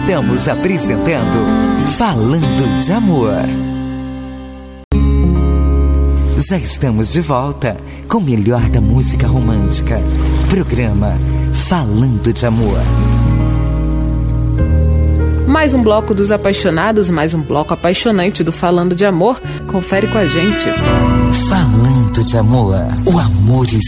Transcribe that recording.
Estamos apresentando Falando de Amor. Já estamos de volta com o melhor da música romântica. Programa Falando de Amor. Mais um bloco dos apaixonados, mais um bloco apaixonante do Falando de Amor. Confere com a gente. Falando de Amor. O amor